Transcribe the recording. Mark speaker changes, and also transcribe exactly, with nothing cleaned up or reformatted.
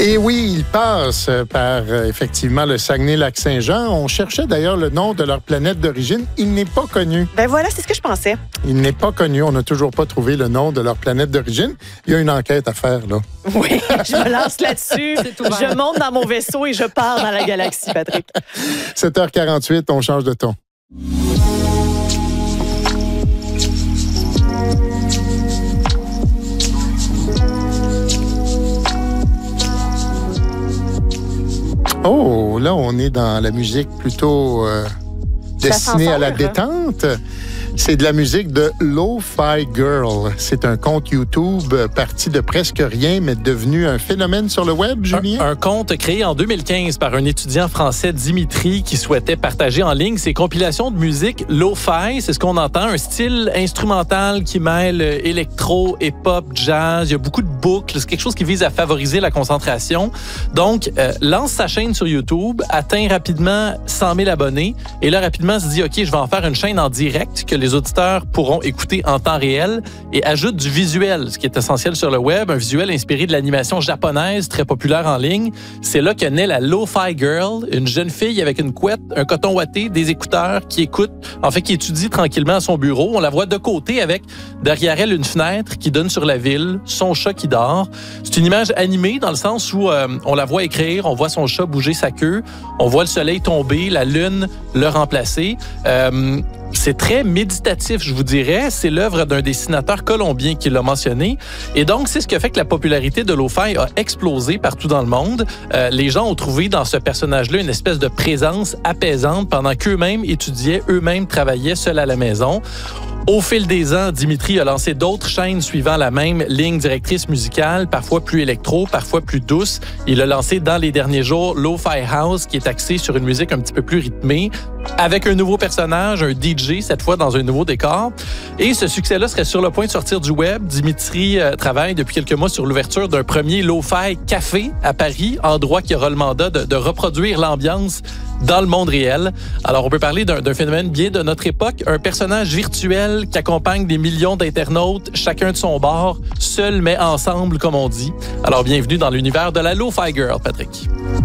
Speaker 1: Et oui, ils passent par, euh, effectivement, le Saguenay-Lac-Saint-Jean. On cherchait d'ailleurs le nom de leur planète d'origine. Il n'est pas connu.
Speaker 2: Ben voilà, c'est ce que je pensais.
Speaker 1: Il n'est pas connu. On n'a toujours pas trouvé le nom de leur planète d'origine. Il y a une enquête à faire, là.
Speaker 2: Oui, je me lance là-dessus. Je monte dans mon vaisseau et je pars dans la galaxie, Patrick.
Speaker 1: sept heures quarante-huit, on change de ton. Oh, là, on est dans la musique plutôt euh, destinée à la détente. C'est de la musique de Lo-Fi Girl. C'est un compte YouTube parti de presque rien, mais devenu un phénomène sur le web, Julien?
Speaker 3: Un, un compte créé en deux mille quinze par un étudiant français, Dimitri, qui souhaitait partager en ligne ses compilations de musique Lo-Fi. C'est ce qu'on entend, un style instrumental qui mêle électro et pop, jazz. Il y a beaucoup de boucles. C'est quelque chose qui vise à favoriser la concentration. Donc, euh, lance sa chaîne sur YouTube, atteint rapidement cent mille abonnés. Et là, rapidement, se dit, OK, je vais en faire une chaîne en direct que les auditeurs pourront écouter en temps réel et ajoute du visuel, ce qui est essentiel sur le web, un visuel inspiré de l'animation japonaise très populaire en ligne. C'est là que naît la Lo-Fi Girl, une jeune fille avec une couette, un coton ouaté, des écouteurs qui écoute, en fait qui étudie tranquillement à son bureau. On la voit de côté avec derrière elle une fenêtre qui donne sur la ville, son chat qui dort. C'est une image animée dans le sens où euh, on la voit écrire, on voit son chat bouger sa queue, on voit le soleil tomber, la lune le remplacer. Euh, C'est très méditatif, je vous dirais. C'est l'œuvre d'un dessinateur colombien qui l'a mentionné. Et donc, c'est ce qui a fait que la popularité de Lo-Fi a explosé partout dans le monde. Euh, les gens ont trouvé dans ce personnage-là une espèce de présence apaisante pendant qu'eux-mêmes étudiaient, eux-mêmes travaillaient seuls à la maison. Au fil des ans, Dimitri a lancé d'autres chaînes suivant la même ligne directrice musicale, parfois plus électro, parfois plus douce. Il a lancé dans les derniers jours Lo-Fi House, qui est axé sur une musique un petit peu plus rythmée, avec un nouveau personnage, un D J, cette fois dans un nouveau décor. Et ce succès-là serait sur le point de sortir du web. Dimitri euh, travaille depuis quelques mois sur l'ouverture d'un premier Lo-Fi Café à Paris, endroit qui aura le mandat de, de reproduire l'ambiance dans le monde réel. Alors, on peut parler d'un, d'un phénomène bien de notre époque, un personnage virtuel qui accompagne des millions d'internautes, chacun de son bord, seul mais ensemble, comme on dit. Alors, bienvenue dans l'univers de la Lo-Fi Girl, Patrick.